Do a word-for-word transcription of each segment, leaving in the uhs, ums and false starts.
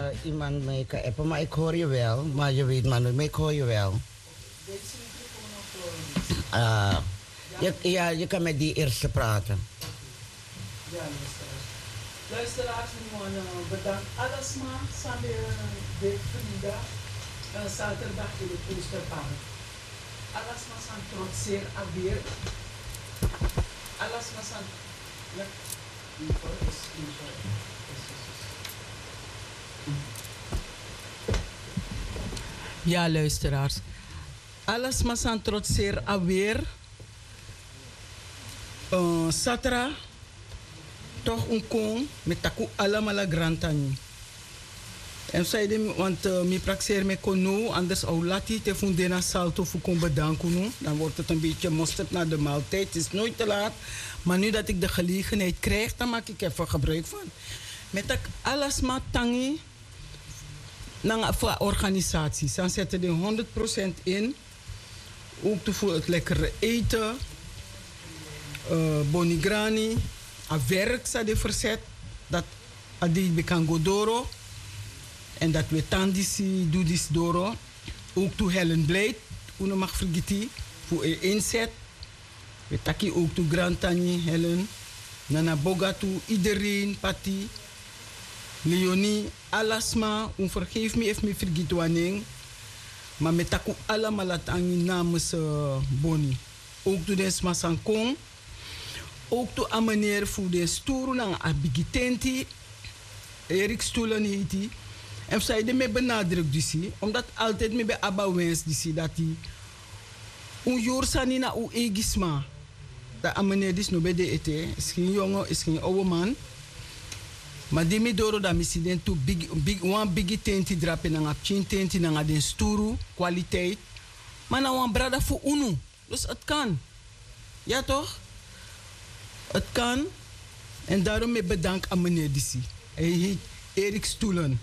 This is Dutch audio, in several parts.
iemand mij kan appen, maar ik hoor je wel. Maar je weet, man, maar ik hoor je wel. Uh, je, ja, je kan met die eerste praten. Ja, luisteraars. Luisteraars, we moeten bedanken. Alles maar, samen de Frida, zaterdag in het Oosterpark. Alles maar zijn trotseer alweer. Alles maar zijn... Ja, info is info. Ja, luisteraars. Alles maar zijn trotseer alweer. Uh, Satra, toch een kon met taku allemaal grantani. En zeiden, want uh, mi praxeer me kono, anders au lati te fundena salto voor kon bedanken. Dan wordt het een beetje mosterd naar de maaltijd. Het is nooit te laat. Maar nu dat ik de gelegenheid krijg, dan maak ik even gebruik van. Met tak alles maar tangi naar voor organisaties. Dan zetten die honderd procent in. Ook voor het lekkere eten. Uh, bonigrani. A werk sa de verzet. Dat adi bekan godoro. En dat we tandisi doe dis doro. Ook toe Helen Blade. Uno mag vergeten. Voor een inzet. We taki ook toe Grantani Helen. Nana Boga toe iedereen. Pati. Leonie. Alasma. Un vergeef me if me vergeten wanneer. Maar met taku allemaal laat aan namens uh, Boni. Ook toe des Masankong. Ook toe aan meneer voor de stoer naar Abigitenti. Erik Stoelen heet hij. En zij de me benadrukt dus, omdat altijd me bij Abba wens dus dat hij een jaar sani na u egisma. Dat aan meneer dus no bij de ete. Is geen jongen, is geen oude man. Maar die me doro dat missie den to big big one big tenti drapen na chin tenti na den sturu kwaliteit. Maar na wan brada voor unu. Dus het kan. Ja toch? Het kan. En daarom me bedank aan meneer Dissi. Hij heet Erik Stoelen.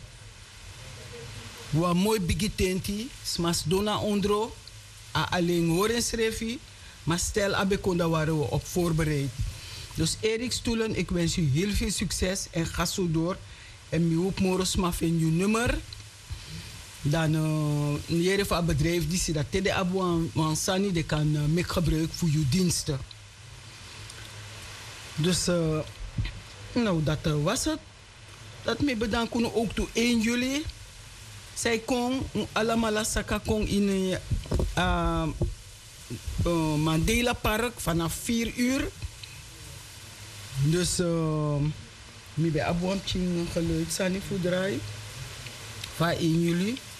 Wa mooi bigi tenti, smas dona ondro, a alleen horen schreefie, maar stel abekonda waren we op voorbereid. Dus Erik Stoelen, ik wens u heel veel succes en ga zo door. En mi hoop moros ma vind je nummer. Dan uh, jere van het bedrijf die ze dat tede abu aan sani de kan uh, make gebruik voor uw diensten. Dus uh, nou dat uh, was het. Dat me bedanken ook toe één juli. Zij kon allemaal saka kon in uh, uh, Mandela Park vanaf vier uur. Dus uh, mi be abuam ching geluid sani voor draai. Van één juli.